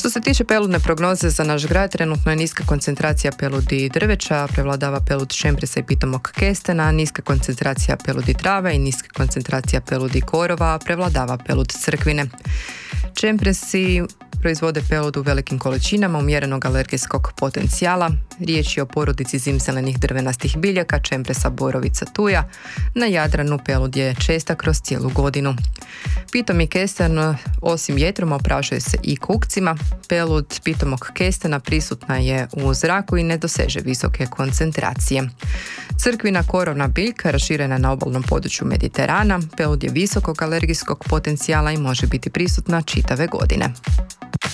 Što se tiče peludne prognoze za naš grad, trenutno je niska koncentracija peludi i drveća, prevladava pelud šempresa i pitomog kestena, niska koncentracija peludi trave i niska koncentracija peludi korova, prevladava pelud crkvine. Čempresi proizvode pelud u velikim količinama umjerenog alergijskog potencijala. Riječ je o porodici zimzelenih drvenastih biljaka, čempresa, borovica, tuja. Na Jadranu pelud je česta kroz cijelu godinu. Pitomi kesten osim jetrom oprašuje se i kukcima. Pelud pitomog kestena prisutna je u zraku i ne doseže visoke koncentracije. Crkvina korovna biljka raširena na obalnom području Mediterana. Pelud je visokog alergijskog potencijala i može biti prisutna čitave godine.